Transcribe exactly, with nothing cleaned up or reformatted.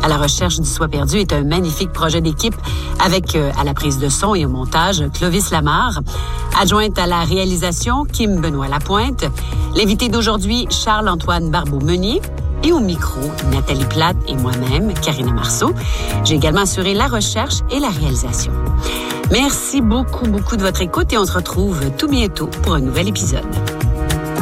à la recherche du soi perdu est un magnifique projet d'équipe avec, euh, à la prise de son et au montage, Clovis Lamarre. Adjointe à la réalisation, Kim Benoît-Lapointe. L'invité d'aujourd'hui, Charles-Antoine Barbeau-Meunier. Et au micro, Nathalie Plate et moi-même, Karina Marceau. J'ai également assuré la recherche et la réalisation. Merci beaucoup, beaucoup de votre écoute et on se retrouve tout bientôt pour un nouvel épisode.